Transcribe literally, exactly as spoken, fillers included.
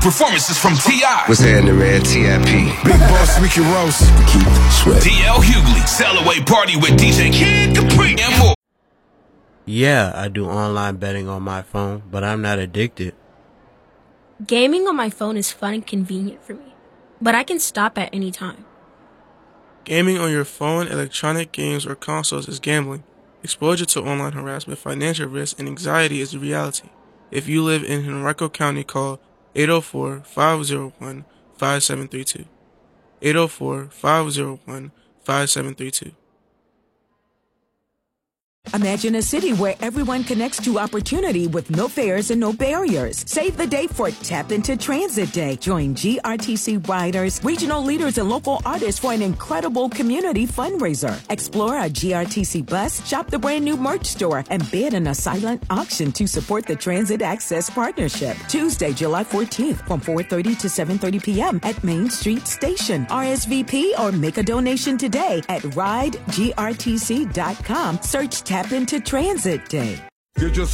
Performances from T I What's happening, man? T I P Big Boss, Ricky Ross, keep sweat. T L Hughley, Sail Away Party with D J Kid Capri, and more. Yeah, I do online betting on my phone, but I'm not addicted. Gaming on my phone is fun and convenient for me, but I can stop at any time. Gaming on your phone, electronic games, or consoles is gambling. Exposure to online harassment, financial risk, and anxiety is a reality. If you live in Henrico County, call eight oh four, five oh one, five seven three two. eight oh four, five oh one, five seven three two. Imagine a city where everyone connects to opportunity with no fares and no barriers. Save the day for Tap Into Transit Day. Join G R T C riders, regional leaders, and local artists for an incredible community fundraiser. Explore a G R T C bus, shop the brand new merch store, and bid in a silent auction to support the Transit Access Partnership. Tuesday, July fourteenth from four thirty to seven thirty p.m. at Main Street Station. R S V P or make a donation today at ride G R T C dot com. Search Tap Into Transit Day. Get your